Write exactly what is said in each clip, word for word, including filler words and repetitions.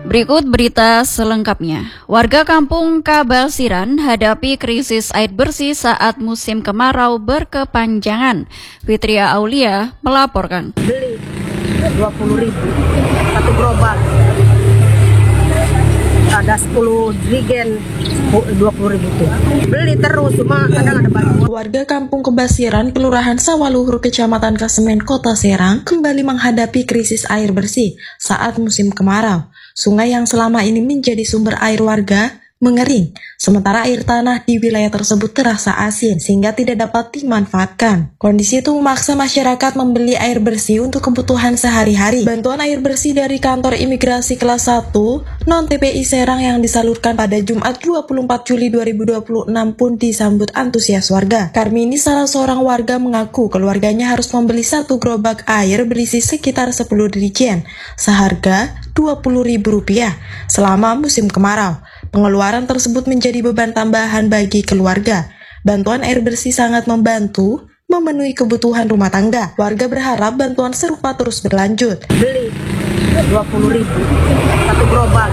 Berikut berita selengkapnya. Warga kampung Kabalsiran hadapi krisis air bersih saat musim kemarau berkepanjangan. Fitria Aulia melaporkan. Beli dua puluh ribu satu gerobak. Ada sepuluh jerigen dua puluh ribu tuh. Beli terus, cuma kadang ada bantuan. Warga kampung Kebasiran, Kelurahan Sawaluhur, Kecamatan Kasemen, Kota Serang kembali menghadapi krisis air bersih saat musim kemarau. Sungai yang selama ini menjadi sumber air warga mengering, sementara air tanah di wilayah tersebut terasa asin sehingga tidak dapat dimanfaatkan. Kondisi itu memaksa masyarakat membeli air bersih untuk kebutuhan sehari-hari. Bantuan air bersih dari kantor imigrasi kelas satu non-T P I Serang yang disalurkan pada Jumat dua puluh empat Juli dua ribu dua puluh enam pun disambut antusias warga. Karmini, salah seorang warga, mengaku keluarganya harus membeli satu gerobak air berisi sekitar sepuluh dirijen seharga dua puluh ribu rupiah selama musim kemarau. Pengeluaran tersebut menjadi beban tambahan bagi keluarga. Bantuan air bersih sangat membantu memenuhi kebutuhan rumah tangga. Warga berharap bantuan serupa terus berlanjut. Beli dua puluh ribu satu gerobak.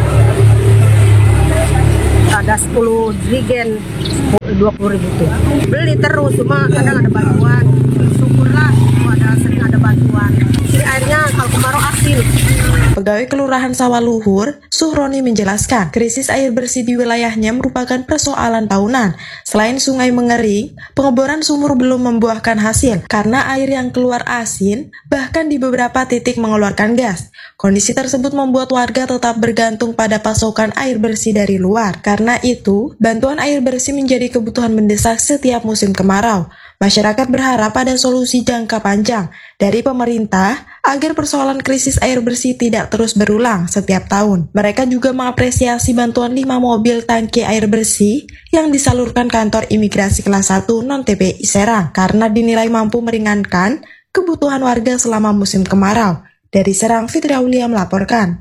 Ada sepuluh jerigen dua puluh ribu tuh. Beli terus, cuma kadang ada bantuan. Syukurlah ada sering ada bantuan. Ini airnya kalau kemarau asin. Pegawai Kelurahan Sawaluhur, Suhroni, menjelaskan krisis air bersih di wilayahnya merupakan persoalan tahunan. Selain sungai mengering, pengeboran sumur belum membuahkan hasil karena air yang keluar asin, bahkan di beberapa titik mengeluarkan gas. Kondisi tersebut membuat warga tetap bergantung pada pasokan air bersih dari luar. Karena itu, bantuan air bersih menjadi kebutuhan mendesak setiap musim kemarau. Masyarakat berharap ada solusi jangka panjang dari pemerintah agar persoalan krisis air bersih tidak terus berulang setiap tahun. Mereka juga mengapresiasi bantuan lima mobil tangki air bersih yang disalurkan kantor imigrasi kelas satu non-T P I Serang karena dinilai mampu meringankan kebutuhan warga selama musim kemarau. Dari Serang, Fitria Aulia melaporkan.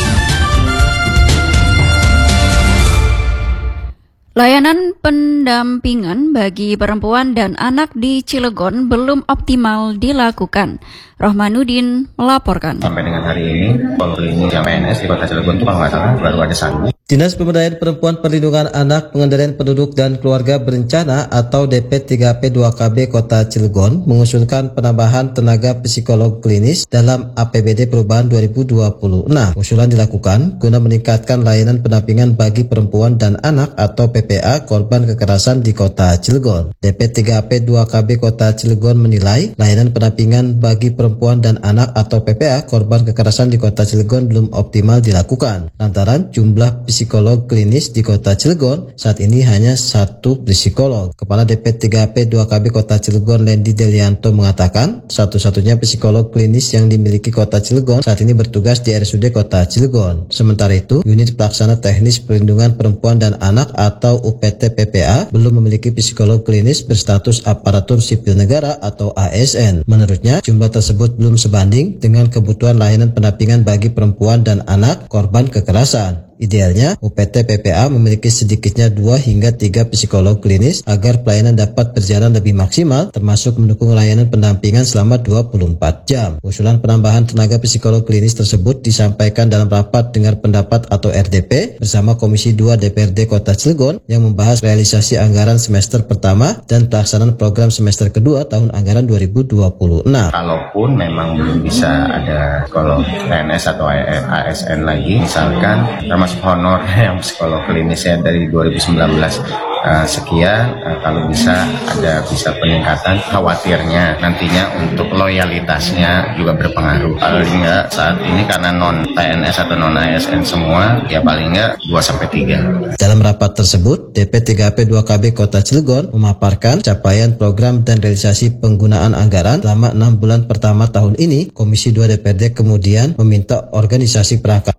Layanan pendampingan bagi perempuan dan anak di Cilegon belum optimal dilakukan. Rohmanuddin melaporkan. Sampai dengan hari ini, kalau klinik yang P N S di Kota Cilegon itu kalau nggak salah baru ada satu. Dinas Pemberdayaan Perempuan, Perlindungan Anak, Pengendalian Penduduk dan Keluarga Berencana atau D P tiga P dua K B Kota Cilegon mengusulkan penambahan tenaga psikolog klinis dalam A P B D perubahan dua ribu dua puluh enam. Usulan dilakukan guna meningkatkan layanan pendampingan bagi perempuan dan anak atau P P A korban kekerasan di Kota Cilegon. D P tiga P dua K B Kota Cilegon menilai layanan pendampingan bagi perempuan dan anak atau P P A korban kekerasan di Kota Cilegon belum optimal dilakukan lantaran jumlah psikolog klinis di Kota Cilegon saat ini hanya satu psikolog. Kepala D P tiga P dua K B Kota Cilegon, Lendi Delianto, mengatakan satu-satunya psikolog klinis yang dimiliki Kota Cilegon saat ini bertugas di R S U D Kota Cilegon. Sementara itu, unit pelaksana teknis perlindungan perempuan dan anak atau U P T P P A belum memiliki psikolog klinis berstatus aparatur sipil negara atau A S N. Menurutnya, jumlah tersebut belum sebanding dengan kebutuhan layanan pendampingan bagi perempuan dan anak korban kekerasan. Idealnya, U P T P P A memiliki sedikitnya dua hingga tiga psikolog klinis agar pelayanan dapat berjalan lebih maksimal, termasuk mendukung layanan pendampingan selama dua puluh empat jam. Usulan penambahan tenaga psikolog klinis tersebut disampaikan dalam rapat dengar pendapat atau R D P bersama Komisi dua D P R D Kota Cilegon yang membahas realisasi anggaran semester pertama dan pelaksanaan program semester kedua tahun anggaran dua ribu dua puluh enam. Kalaupun memang belum bisa ada psikolog P N S atau A S N lagi, misalkan termasuk honor yang psikolog klinisnya dari dua ribu sembilan belas uh, sekian, uh, kalau bisa ada bisa peningkatan, khawatirnya nantinya untuk loyalitasnya juga berpengaruh. Paling enggak saat ini karena non P N S atau non A S N semua, ya paling enggak dua sampai tiga. Dalam rapat tersebut, D P tiga P dua K B Kota Cilegon memaparkan capaian program dan realisasi penggunaan anggaran selama enam bulan pertama tahun ini. Komisi dua D P R D kemudian meminta organisasi perangkat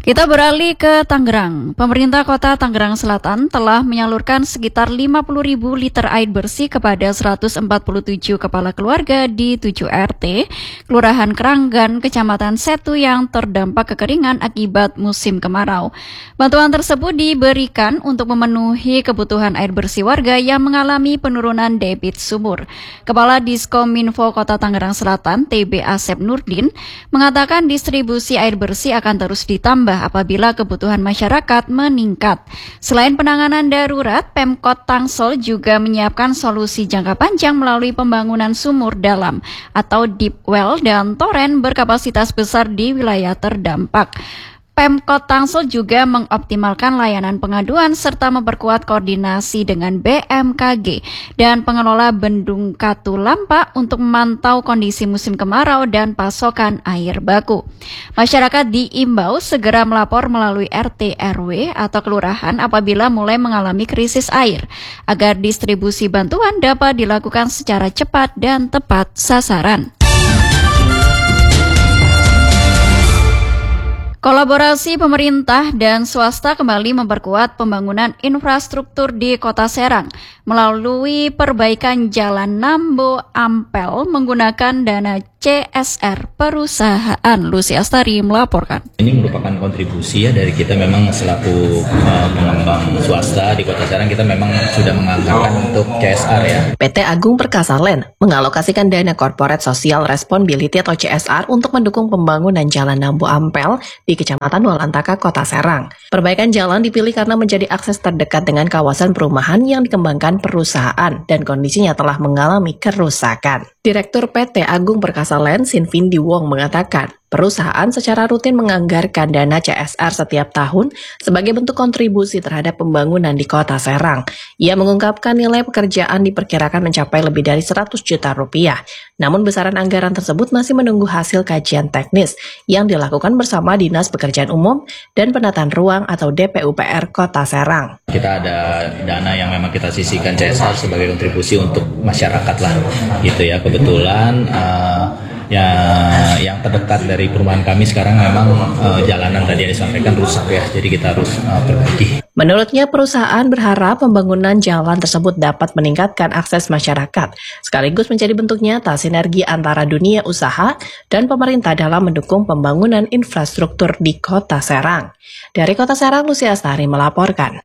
Kita beralih ke Tangerang. Pemerintah Kota Tangerang Selatan telah menyalurkan sekitar lima puluh ribu liter air bersih kepada seratus empat puluh tujuh kepala keluarga di tujuh R T, Kelurahan Keranggan, Kecamatan Setu yang terdampak kekeringan akibat musim kemarau. Bantuan tersebut diberikan untuk memenuhi kebutuhan air bersih warga yang mengalami penurunan debit sumur. Kepala Diskominfo Kota Tangerang Selatan, T B Asep Nurdin, mengatakan distribusi air bersih akan terus ditambah apabila kebutuhan masyarakat meningkat. Selain penanganan darurat, Pemkot Tangsel juga menyiapkan solusi jangka panjang melalui pembangunan sumur dalam atau deep well dan toren berkapasitas besar di wilayah terdampak. Pemkot Tangsel juga mengoptimalkan layanan pengaduan serta memperkuat koordinasi dengan B M K G dan pengelola Bendung Katulampa untuk memantau kondisi musim kemarau dan pasokan air baku. Masyarakat diimbau segera melapor melalui R T R W atau kelurahan apabila mulai mengalami krisis air, agar distribusi bantuan dapat dilakukan secara cepat dan tepat sasaran. Kolaborasi pemerintah dan swasta kembali memperkuat pembangunan infrastruktur di Kota Serang melalui perbaikan Jalan Nambo Ampel menggunakan dana C S R perusahaan. Lucy Astari melaporkan. Ini merupakan kontribusi ya dari kita, memang selaku uh, pengembang swasta di Kota Serang, kita memang sudah menganggarkan untuk C S R ya. P T Agung Perkasa Land mengalokasikan dana Corporate Social Responsibility atau C S R untuk mendukung pembangunan Jalan Nambo Ampel di Kecamatan Walantaka, Kota Serang. Perbaikan jalan dipilih karena menjadi akses terdekat dengan kawasan perumahan yang dikembangkan perusahaan dan kondisinya telah mengalami kerusakan. Direktur P T Agung Perkasa Land, Sinvindi Wong, mengatakan perusahaan secara rutin menganggarkan dana C S R setiap tahun sebagai bentuk kontribusi terhadap pembangunan di Kota Serang. Ia mengungkapkan nilai pekerjaan diperkirakan mencapai lebih dari seratus juta rupiah. Namun besaran anggaran tersebut masih menunggu hasil kajian teknis yang dilakukan bersama Dinas Pekerjaan Umum dan Penataan Ruang atau D P U P R Kota Serang. Kita ada dana yang memang kita sisihkan C S R sebagai kontribusi untuk masyarakat lah, gitu ya. Kebetulan uh, ya yang terdekat dari perumahan kami sekarang memang uh, jalanan tadi yang disampaikan rusak ya, jadi kita harus uh, perbaiki. Menurutnya, perusahaan berharap pembangunan jalan tersebut dapat meningkatkan akses masyarakat, sekaligus menjadi bentuk nyata sinergi antara dunia usaha dan pemerintah dalam mendukung pembangunan infrastruktur di Kota Serang. Dari Kota Serang, Lucy Astari melaporkan.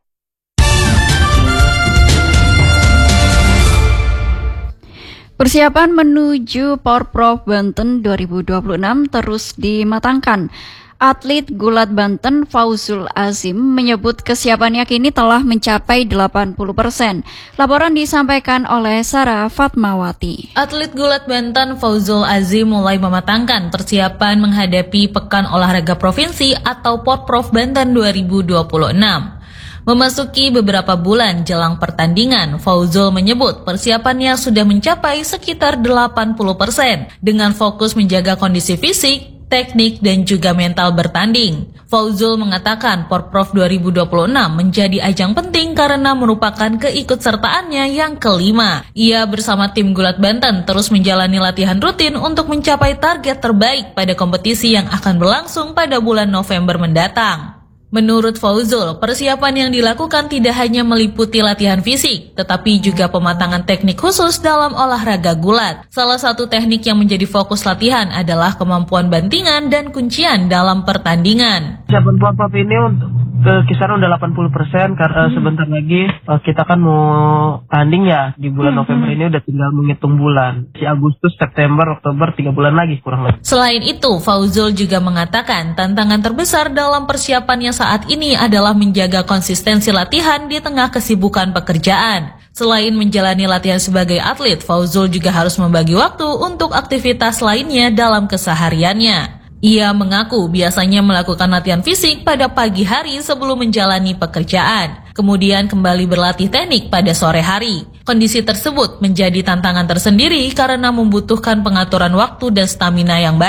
Persiapan menuju Porprov Banten dua ribu dua puluh enam terus dimatangkan. Atlet gulat Banten Fauzul Azim menyebut kesiapannya kini telah mencapai delapan puluh persen. Laporan disampaikan oleh Sarah Fatmawati. Atlet gulat Banten Fauzul Azim mulai mematangkan persiapan menghadapi Pekan Olahraga Provinsi atau Porprov Banten dua ribu dua puluh enam. Memasuki beberapa bulan jelang pertandingan, Fauzul menyebut persiapannya sudah mencapai sekitar delapan puluh persen dengan fokus menjaga kondisi fisik, teknik, dan juga mental bertanding. Fauzul mengatakan Porprov dua ribu dua puluh enam menjadi ajang penting karena merupakan keikutsertaannya yang kelima. Ia bersama tim gulat Banten terus menjalani latihan rutin untuk mencapai target terbaik pada kompetisi yang akan berlangsung pada bulan November mendatang. Menurut Fauzul, persiapan yang dilakukan tidak hanya meliputi latihan fisik, tetapi juga pematangan teknik khusus dalam olahraga gulat. Salah satu teknik yang menjadi fokus latihan adalah kemampuan bantingan dan kuncian dalam pertandingan. Persiapan Porprov ini untuk ke kisaran udah delapan puluh persen karena hmm. sebentar lagi uh, kita kan mau tanding ya di bulan hmm. November ini, udah tinggal menghitung bulan. Si Agustus, September, Oktober, tiga bulan lagi kurang lebih. Selain itu, Fauzul juga mengatakan tantangan terbesar dalam persiapannya saat ini adalah menjaga konsistensi latihan di tengah kesibukan pekerjaan. Selain menjalani latihan sebagai atlet, Fauzul juga harus membagi waktu untuk aktivitas lainnya dalam kesehariannya. Ia mengaku biasanya melakukan latihan fisik pada pagi hari sebelum menjalani pekerjaan, kemudian kembali berlatih teknik pada sore hari. Kondisi tersebut menjadi tantangan tersendiri karena membutuhkan pengaturan waktu dan stamina yang baik.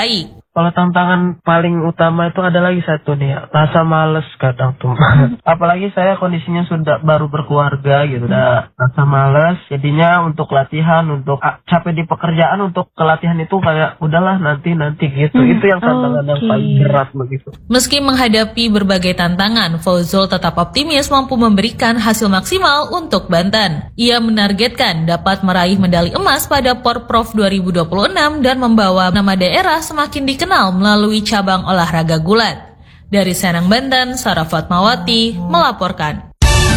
Kalau tantangan paling utama itu ada lagi satu nih ya, rasa males kadang tuh. Apalagi saya kondisinya sudah baru berkeluarga gitu, udah rasa males. Jadinya untuk latihan, untuk ah, capek di pekerjaan, untuk kelatihan itu kayak udahlah nanti nanti gitu. Hmm, itu yang tantangan okay. yang paling berat begitu. Meski menghadapi berbagai tantangan, Fauzul tetap optimis mampu memberikan hasil maksimal untuk Banten. Ia menargetkan dapat meraih medali emas pada Porprov dua ribu dua puluh enam dan membawa nama daerah semakin dikenal kenal melalui cabang olahraga gulat. Dari Serang, Banten, Sarah Fatmawati melaporkan.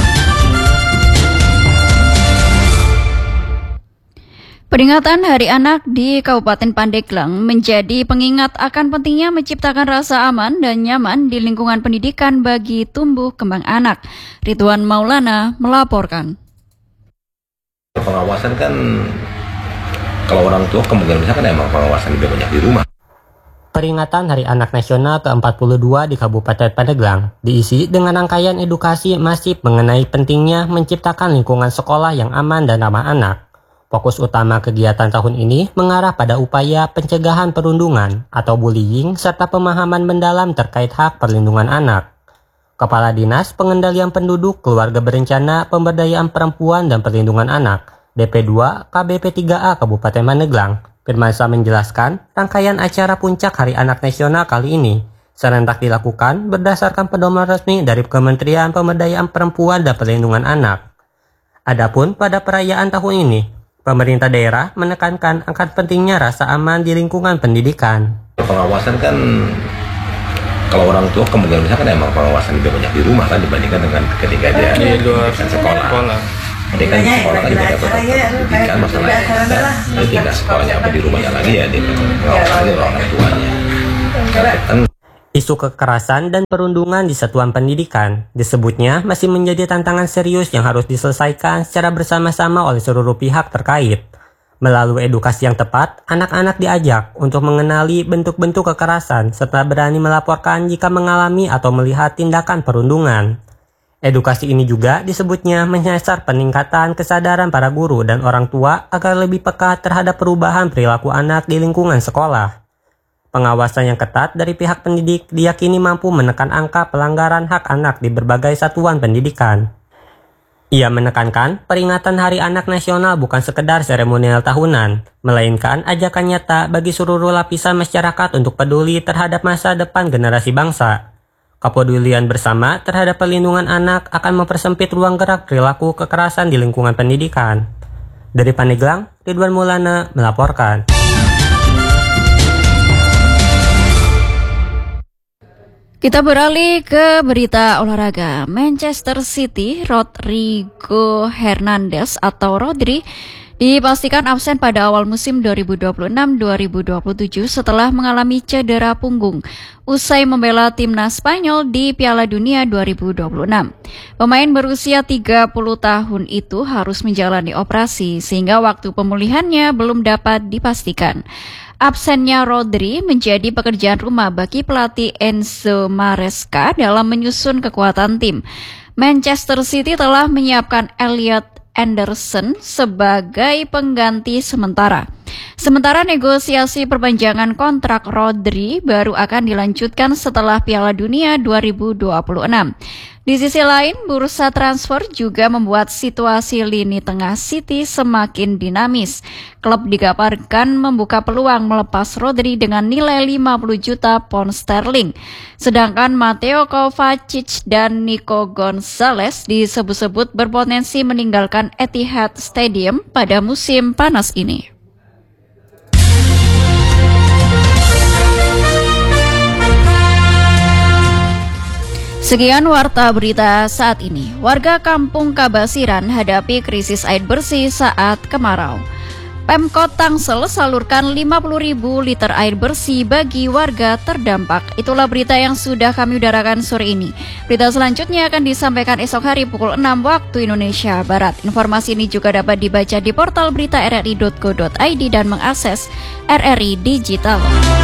Peringatan Hari Anak di Kabupaten Pandeglang menjadi pengingat akan pentingnya menciptakan rasa aman dan nyaman di lingkungan pendidikan bagi tumbuh kembang anak. Ridwan Maulana melaporkan. Pengawasan kan, kalau orang tua kemungkinan besar kan emang pengawasan lebih banyak di rumah. Peringatan Hari Anak Nasional ke empat puluh dua di Kabupaten Pandeglang diisi dengan rangkaian edukasi masif mengenai pentingnya menciptakan lingkungan sekolah yang aman dan ramah anak. Fokus utama kegiatan tahun ini mengarah pada upaya pencegahan perundungan atau bullying serta pemahaman mendalam terkait hak perlindungan anak. Kepala Dinas Pengendalian Penduduk, Keluarga Berencana, Pemberdayaan Perempuan dan Perlindungan Anak D P dua K B P tiga A Kabupaten Pandeglang Firmansyah menjelaskan, rangkaian acara puncak Hari Anak Nasional kali ini serentak dilakukan berdasarkan pedoman resmi dari Kementerian Pemberdayaan Perempuan dan Perlindungan Anak. Adapun pada perayaan tahun ini, pemerintah daerah menekankan akan pentingnya rasa aman di lingkungan pendidikan. Pengawasan kan, kalau orang tua kemungkinan besar kan emang pengawasan lebih banyak di rumah kan dibandingkan dengan ketika dia di luar sekolah. sekolah. Jadi kan sekolah kan juga dapat pendidikan, masalahnya ada, jadi tinggal sekolahnya apa di rumahnya lagi ya, dia pengawasannya orang tuanya. Kan isu kekerasan dan perundungan di satuan pendidikan disebutnya masih menjadi tantangan serius yang harus diselesaikan secara bersama-sama oleh seluruh pihak terkait. Melalui edukasi yang tepat, anak-anak diajak untuk mengenali bentuk-bentuk kekerasan serta berani melaporkan jika mengalami atau melihat tindakan perundungan. Edukasi ini juga disebutnya menyasar peningkatan kesadaran para guru dan orang tua agar lebih peka terhadap perubahan perilaku anak di lingkungan sekolah. Pengawasan yang ketat dari pihak pendidik diyakini mampu menekan angka pelanggaran hak anak di berbagai satuan pendidikan. Ia menekankan peringatan Hari Anak Nasional bukan sekedar seremonial tahunan, melainkan ajakan nyata bagi seluruh lapisan masyarakat untuk peduli terhadap masa depan generasi bangsa. Kepedulian bersama terhadap perlindungan anak akan mempersempit ruang gerak perilaku kekerasan di lingkungan pendidikan. Dari Pandeglang, Ridwan Maulana melaporkan. Kita beralih ke berita olahraga. Manchester City, Rodrigo Hernandez atau Rodri dipastikan absen pada awal musim dua ribu dua puluh enam dua ribu dua puluh tujuh setelah mengalami cedera punggung usai membela timnas Spanyol di Piala Dunia dua ribu dua puluh enam. Pemain berusia tiga puluh tahun itu harus menjalani operasi sehingga waktu pemulihannya belum dapat dipastikan. Absennya Rodri menjadi pekerjaan rumah bagi pelatih Enzo Maresca dalam menyusun kekuatan tim. Manchester City telah menyiapkan Elliot Anderson sebagai pengganti sementara. Sementara negosiasi perpanjangan kontrak Rodri baru akan dilanjutkan setelah Piala Dunia dua ribu dua puluh enam. Di sisi lain, bursa transfer juga membuat situasi lini tengah City semakin dinamis. Klub dikabarkan membuka peluang melepas Rodri dengan nilai lima puluh juta pound sterling. Sedangkan Mateo Kovacic dan Nico Gonzalez disebut-sebut berpotensi meninggalkan Etihad Stadium pada musim panas ini. Sekian warta berita saat ini. Warga Kampung Kabasiran hadapi krisis air bersih saat kemarau. Pemkot Tangsel salurkan lima puluh ribu liter air bersih bagi warga terdampak. Itulah berita yang sudah kami udarakan sore ini. Berita selanjutnya akan disampaikan esok hari pukul enam waktu Indonesia Barat. Informasi ini juga dapat dibaca di portal berita r r i dot co dot i d dan mengakses R R I Digital.